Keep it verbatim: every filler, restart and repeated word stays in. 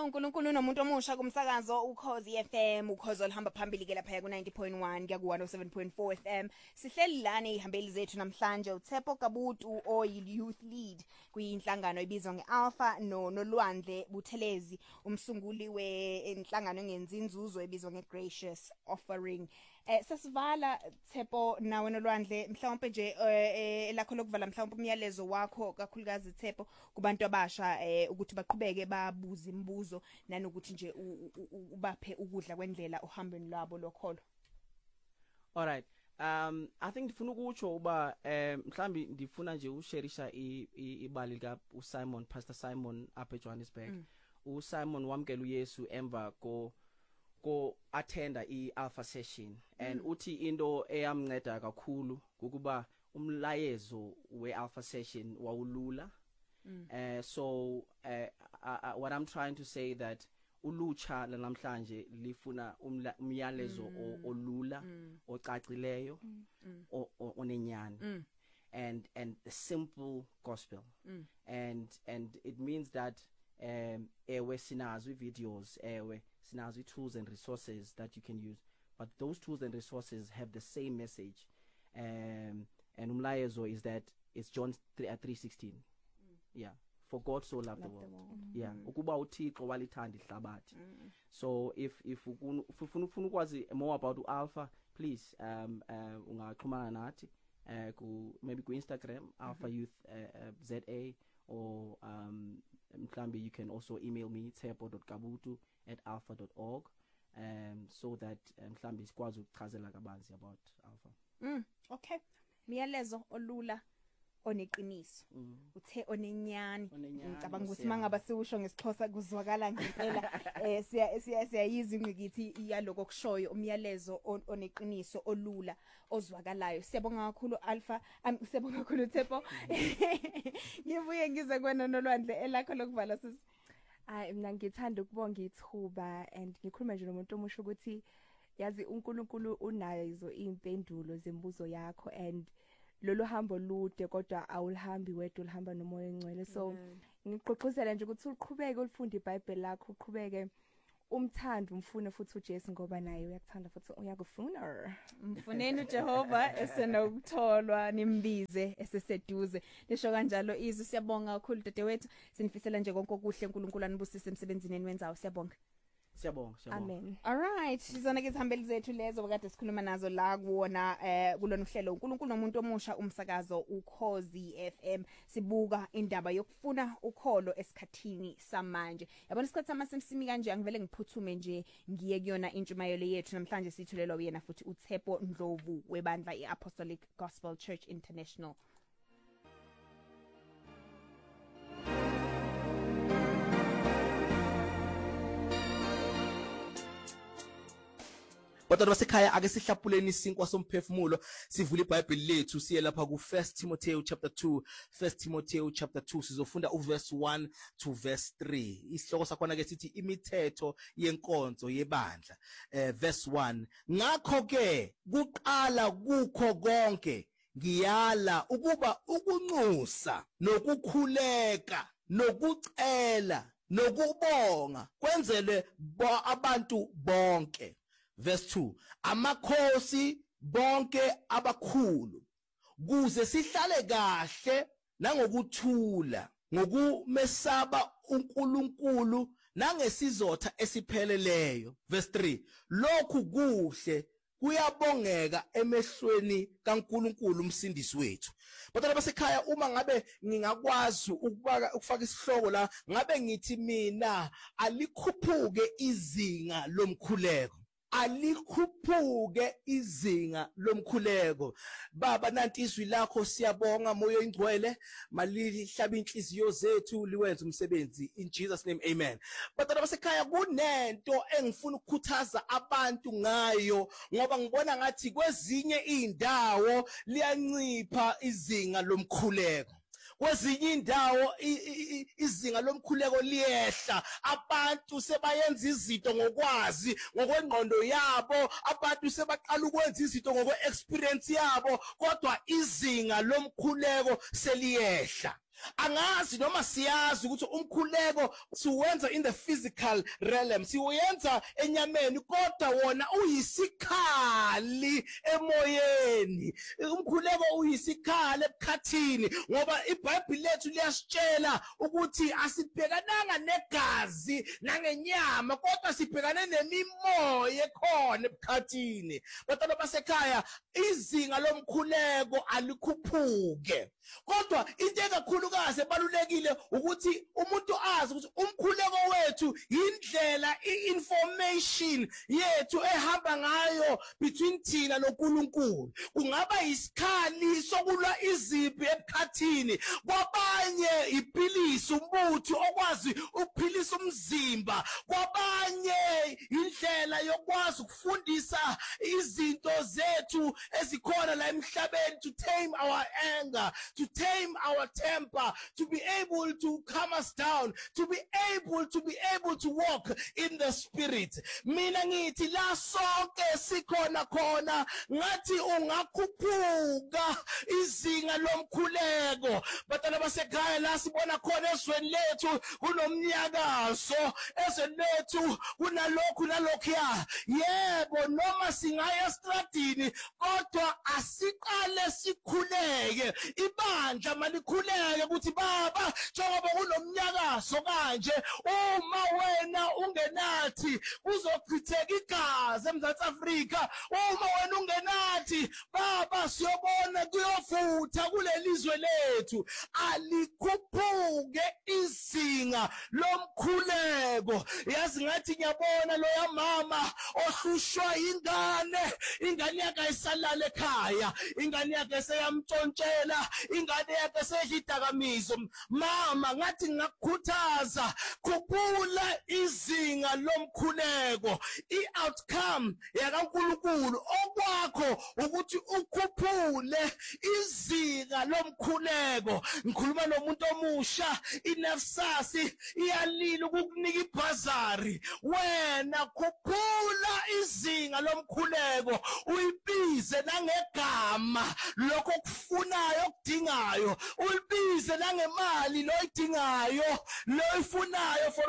Hello uNkulunkulu nomuntu omusha kumsakazo uKhozi F M, ukhozo olihamba phambili ke lapha ku ninety point one kuya ku one oh seven point four F M. Sihleli lana ihambeli zethu namhlanje uTshepo Kabutu oyi youth lead kuyinhlangano ibizwa ngeAlpha no nolwandle Buthelezi, umsunguli wenhlangano engenzi inzuzo ebizwa ngeGracious Offering. Eh sesivala Tshepo nawe nolwandle mhlawumbe nje eh lakho lokuvala mhlawumbe umyalezo wakho kakhulukazi Tshepo kubantu abasha eh ukuthi baqhubeke babuza imibuzo nanokuthi nje ubaphe ukudla kwendlela uhambeni lwabo lokholo. All right. Um I think ndifuna ukutsho uba eh mhlambi ndifuna nje usharisha ibali lika uSimon Pastor Simon apha eJohannesburg. Mm. uSimon wamkela uYesu emva ko ko attenda iAlpha session and mm. uthi into eyamnceda kakhulu ukuba umlayezo weAlpha session wawulula. Mm. Uh, so uh, uh, uh, what I'm trying to say that ulucha lanamhlanje lifuna umyalezo mm. olula mm. ocacileyo mm. mm. onenyani mm. and and the simple gospel mm. and and it means that um ewe sinazo videos ewe sinazo tools and resources that you can use, but those tools and resources have the same message, um and umlayezo is that it's John three sixteen. Yeah, for God so loved the world. Mm-hmm. Yeah, ukuba uThixo walithanda ihlabathi. Mm-hmm. So if if ufuna ufuna ukwazi more about uAlpha, please um uh, ungaxhumana nathi uh, ku maybe ku Instagram Alpha mm-hmm. Youth uh, uh, Z A, or um mhlambi you can also email me tshepo dot kabutu at alpha dot org, um so that mhlambi sikwazi ukuchazela kabanzi about Alpha. Mm, okay. Miyalezo olula oneqiniso mm. uthe onenyani ngicabanga ukuthi mangaba siusho ngesixhosa kuzwakala ngempela eh siya siya siyayizi ngikithi iyaloko kushoyo umyalezo oneqiniso olula ozwakalayo. Siyabonga kakhulu Alpha, siyabonga kakhulu Tshepo. Ngibuye ngize kwena nolwandle elakho lokuvala sisi. Ay mina ngithanda ukubonga ithuba and ngikhuluma nje nomuntu omusha ukuthi yazi uNkulunkulu unazo impendulo zembuzo yakho, and lolo hambo lude kodwa awulihambi wedwa, ulihamba nomoya engcwele. So ngiqoqozela nje ukuthi uqhubeke ulifunde iBhayibheli lakho, uqhubeke umthanda umfune futhi uJesu ngoba naye uyakuthanda futhi uyakufuna. Mfuneni uJehova esenokutholwa nimbize eseseduze. Lisho kanjalo izwi. Siyabonga kakhulu dadewethu, sinifisela nje konke okuhle uNkulunkulu anibusise emsebenzini enwenzayo. Siyabonga. Siyabonga, siyabonga. Amen. All right, sizona ke sihambeli zethu lezo bakade sikhuluma nazo la kuona eh kulona uhlelo uNkulunkulu nomuntu omusha umsakazo uKhozi F M. Sibuka indaba yokufuna ukholo esikhathini samanje. Yabona isikhathi samasemsimi kanje angivele ngiphuthume nje ngiye kuyona intshumayelo yethu namhlanje sithulelwa uyena futhi uTshepo Ndlovu webandla iApostolic Gospel Church International. Batwana basekhaya ake sihlapuleni isinkwa somphefumulo, sivula iBhayibheli lethu siye lapha ku First Timothy chapter two. First Timothy chapter two sizofunda uverse one to verse three. Isihloko sakhona ke sithi imithetho yenkonzo yebandla. Eh verse one, ngakho ke kuqala kukho konke ngiyala ukuba ukunxusa nokukhuleka nokucela nokubonga kwenzelwe abantu bonke. Verse two, amakhosi bonke abakhulu kuze sihlale kahle nangokuthula ngokumesaba uNkulunkulu nangesizotha esipheleleyo. Verse three, lokhu kuhle kuyabongeka emehlweni kaNkulunkulu umsindisi wethu. Batwana basekhaya, uma ngabe ngingakwazi ukubaka ukufaka isihloko la, ngabe ngithi mina alikhuphuke izinga lomkhuleko. Alikhuphuke izinga lomkhuleko. Baba nanti izwi lakho siyabonga, moyo ingcwele malihlaba inhliziyo zethu liwenza umsebenzi in Jesus name, amen. Batwana basekhaya, kunento engifuna ukukhuthaza abantu ngayo ngoba ngibona ngathi kwezinye indawo liyancipha izinga lomkhuleko. Kwezinye indawo izinga lomkhuleko liyehla, abantu sebayenza izinto ngokwazi ngokwengqondo yabo, abantu sebaqala ukwenza izinto ngokwe experience yabo, kodwa izinga lomkhuleko seliyehla. Angazi noma siyazi ukuthi umkhuleko siwenza in the physical realm, siwenza enyameni, kodwa wona uyisikhali emoyeni. Umkhuleko uyisikhali ebukhathini, ngoba iBhayibheli lethu liyasitshela ukuthi asibhekananga negazi nangenyama, kodwa sibhekane nemimoya ekhona ebukhathini. Bantwana basekhaya, izinga lomkhuleko alikhuphuke, kodwa into ekakhulukazi ebalulekile ukuthi umuntu azi ukuthi umkhuleko wethu indlela i-information yethu ehamba ngayo between thina noNkulunkulu. Kungaba isikhali sokulwa iziphi ebukhathini, kwabanye iphilisi umuntu okwazi ukuphilisa umzimba, kwabanye indlela yokwazi ukufundisa izinto zethu ezikhona la emhlabeni, to tame our anger, to tame our temper, to be able to calm us down, to be able to be able to walk in the spirit. Mina ngithi la sonke sikhona khona, ngathi ungakhuphuka izinga lomkhuleko. Bantwana basekhaya, la sibona khona ezweni lethu kunomnyakazo, ezweni lethu kunalokhu nalokhuya. Yebo, noma singaya estradini, kodwa asiqale sikhuleke. Ibandla malikhuleke ukuthi baba, njengoba kunomnyakazo kanje, uma wena ungenathi uzochitheka igazi eMzantsi Afrika. Uma wena ungenathi baba, siyobona kuyofutha kulelizwe lethu. Alikhuphuke izinga lomkhuleko. Yazi ngathi ngiyabona lo yamama ohlushwa ingane, ingane yakhe ayisalala ekhaya, ingane yakhe seyamthontshela, ingane yakhe seyidakamizo. Mama, ngathi ngakukhuthaza, khuphula izinga lomkhuleko. I-outcome yakaNkulunkulu okwakho ukuthi ukhuphule izinga lomkhuleko. Ngikhuluma nomuntu omusha, iNafsasi iyalila ukukunika ibhazari. Wena khuphula izinga lomkhuleko, uyibize nangegama lokho okufunayo okudingayo, uyibize nangemali lo idingayo lo ifunayo for